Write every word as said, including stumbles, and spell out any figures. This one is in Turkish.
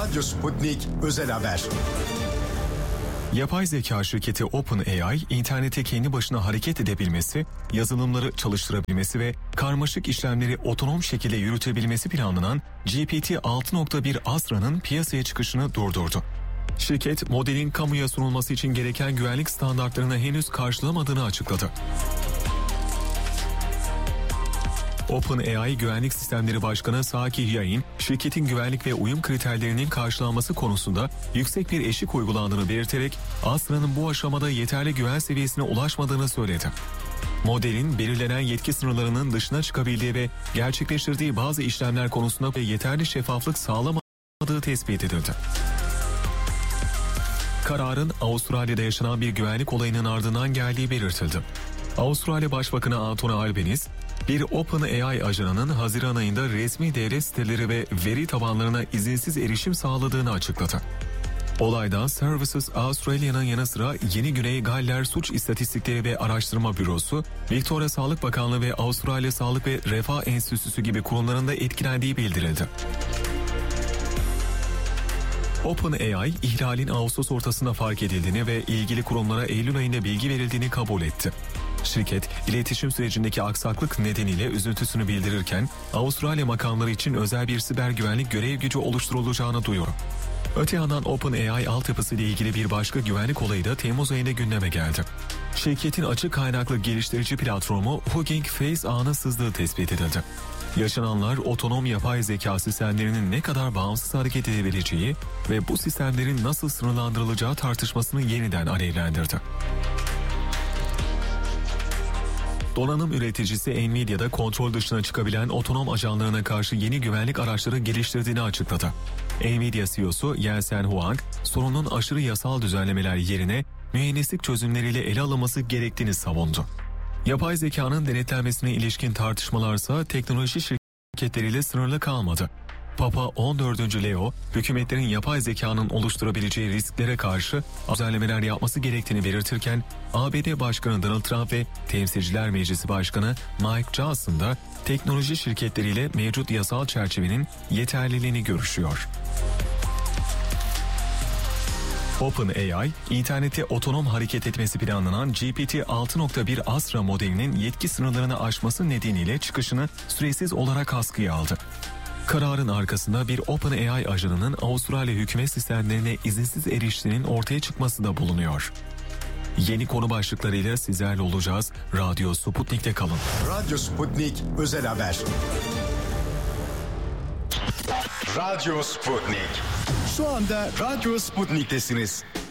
Radyo Sputnik Özel Haber. Yapay zeka şirketi OpenAI, internete kendi başına hareket edebilmesi, yazılımları çalıştırabilmesi ve karmaşık işlemleri otonom şekilde yürütebilmesi planlanan G P T altı nokta bir Astra'nın piyasaya çıkışını durdurdu. Şirket, modelin kamuya sunulması için gereken güvenlik standartlarını henüz karşılamadığını açıkladı. OpenAI Güvenlik Sistemleri Başkanı Saki Hyain, şirketin güvenlik ve uyum kriterlerinin karşılanması konusunda yüksek bir eşik uygulandığını belirterek Astra'nın bu aşamada yeterli güven seviyesine ulaşmadığını söyledi. Modelin belirlenen yetki sınırlarının dışına çıkabildiği ve gerçekleştirdiği bazı işlemler konusunda yeterli şeffaflık sağlamadığı tespit edildi. Kararın Avustralya'da yaşanan bir güvenlik olayının ardından geldiği belirtildi. Avustralya Başbakanı Anthony Albanese, bir OpenAI ajanının Haziran ayında resmi devlet siteleri ve veri tabanlarına izinsiz erişim sağladığını açıkladı. Olayda Services Australia'nın yanı sıra Yeni Güney Galler Suç İstatistikleri ve Araştırma Bürosu, Victoria Sağlık Bakanlığı ve Avustralya Sağlık ve Refah Enstitüsü gibi kurumların da etkilendiği bildirildi. OpenAI, ihlalin Ağustos ortasında fark edildiğini ve ilgili kurumlara Eylül ayında bilgi verildiğini kabul etti. Şirket, iletişim sürecindeki aksaklık nedeniyle üzüntüsünü bildirirken, Avustralya makamları için özel bir siber güvenlik görev gücü oluşturulacağını duyurdu. Öte yandan OpenAI altyapısı ile ilgili bir başka güvenlik olayı da Temmuz ayında gündeme geldi. Şirketin açık kaynaklı geliştirici platformu Hugging Face ağına sızdığı tespit edildi. Yaşananlar, otonom yapay zeka sistemlerinin ne kadar bağımsız hareket edebileceği ve bu sistemlerin nasıl sınırlandırılacağı tartışmasını yeniden alevlendirdi. Donanım üreticisi Nvidia'da kontrol dışına çıkabilen otonom ajanlarına karşı yeni güvenlik araçları geliştirdiğini açıkladı. Nvidia C E O'su Jensen Huang, sorunun aşırı yasal düzenlemeler yerine mühendislik çözümleriyle ele alınması gerektiğini savundu. Yapay zekanın denetlenmesine ilişkin tartışmalarsa teknoloji şirketleriyle sınırlı kalmadı. Papa on dördüncü Leo, hükümetlerin yapay zekanın oluşturabileceği risklere karşı düzenlemeler yapması gerektiğini belirtirken, A B D Başkanı Donald Trump ve Temsilciler Meclisi Başkanı Mike Johnson da teknoloji şirketleriyle mevcut yasal çerçevenin yeterliliğini görüşüyor. OpenAI, internette otonom hareket etmesi planlanan G P T altı nokta bir Astra modelinin yetki sınırlarını aşması nedeniyle çıkışını süresiz olarak askıya aldı. Kararın arkasında bir OpenAI ajanının Avustralya hükümet sistemlerine izinsiz eriştiğinin ortaya çıkması da bulunuyor. Yeni konu başlıklarıyla sizlerle olacağız. Radyo Sputnik'te kalın. Radyo Sputnik Özel Haber. Radyo Sputnik. Şu anda Radyo Sputnik'tesiniz.